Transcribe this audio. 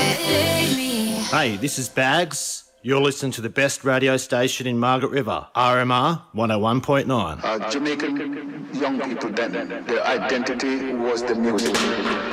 Hey, this is Bags. You're listening to the best radio station in Margaret River, RMR 101.9. Jamaican young people then, their identity was the music.